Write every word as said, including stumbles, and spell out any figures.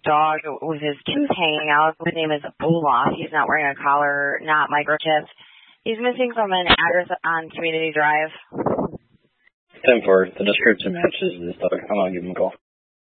dog with his tooth hanging out. His name is Olaf. He's not wearing a collar, not microchipped. He's missing from an address on Community Drive. ten four, the description matches this dog. I'm going to give him a call.